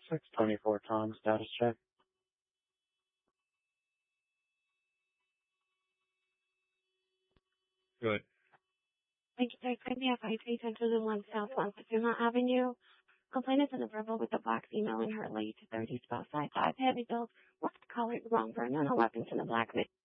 624 Tom, status check. Good. Thank you, sir. Kindly have 5801 South Montezuma Avenue. Complainant is in a verbal with a black female in her late 30s, about 5'5", heavy build, worked collar, wrong burn, and no weapons in a black man.